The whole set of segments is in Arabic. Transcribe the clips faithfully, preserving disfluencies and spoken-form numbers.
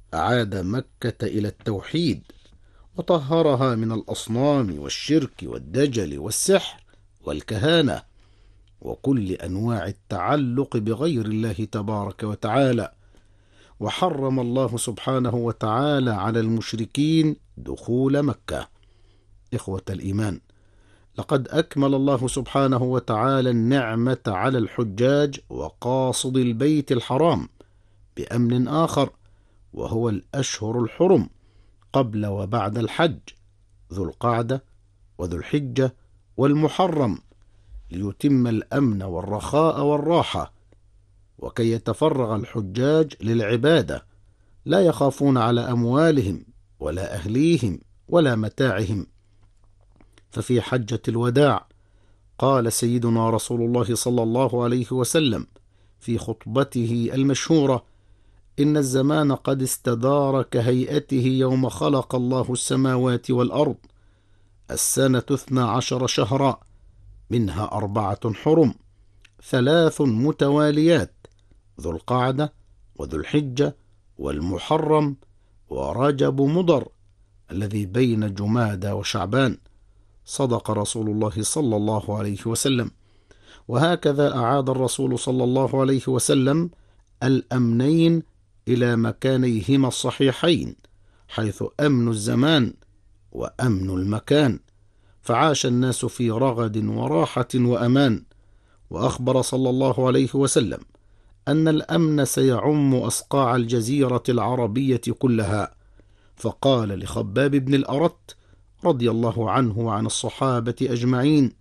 أعاد مكة إلى التوحيد، وطهرها من الأصنام والشرك والدجل والسحر والكهانة وكل أنواع التعلق بغير الله تبارك وتعالى. وحرم الله سبحانه وتعالى على المشركين دخول مكة. إخوة الإيمان، لقد أكمل الله سبحانه وتعالى النعمة على الحجاج وقاصد البيت الحرام بأمن آخر، وهو الأشهر الحرم قبل وبعد الحج، ذو القعدة وذو الحجة والمحرم، ليتم الأمن والرخاء والراحة، وكي يتفرغ الحجاج للعبادة لا يخافون على أموالهم ولا أهليهم ولا متاعهم. ففي حجة الوداع قال سيدنا رسول الله صلى الله عليه وسلم في خطبته المشهورة: إن الزمان قد استدار كهيئته يوم خلق الله السماوات والأرض، السنة اثنا عشر شهرا، منها أربعة حرم، ثلاث متواليات، ذو القعدة وذو الحجة والمحرم ورجب مضر الذي بين جمادى وشعبان. صدق رسول الله صلى الله عليه وسلم. وهكذا أعاد الرسول صلى الله عليه وسلم الأمنين إلى مكانيهما الصحيحين، حيث أمن الزمان وأمن المكان، فعاش الناس في رغد وراحة وأمان. وأخبر صلى الله عليه وسلم أن الأمن سيعم أصقاع الجزيرة العربية كلها، فقال لخباب بن الأرت رضي الله عنه وعن الصحابة أجمعين: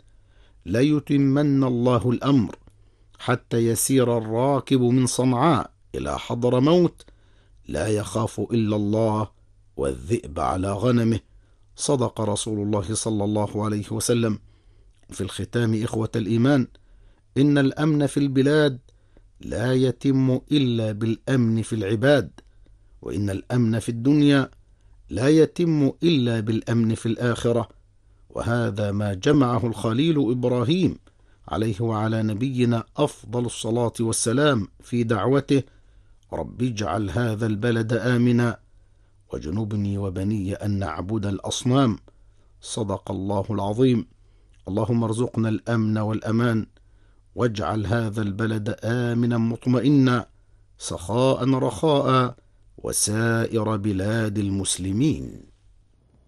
ليتمن الله الأمر حتى يسير الراكب من صنعاء إلى حضر موت لا يخاف إلا الله والذئب على غنمه. صدق رسول الله صلى الله عليه وسلم. في الختام، إخوة الإيمان، إن الأمن في البلاد لا يتم إلا بالأمن في العباد، وإن الأمن في الدنيا لا يتم إلا بالأمن في الآخرة. وهذا ما جمعه الخليل إبراهيم عليه وعلى نبينا أفضل الصلاة والسلام في دعوته: رب اجعل هذا البلد آمنا واجنبني وبني أن نعبد الأصنام. صدق الله العظيم. اللهم ارزقنا الأمن والأمان، واجعل هذا البلد آمنا مطمئنا سخاء رخاء وسائر بلاد المسلمين.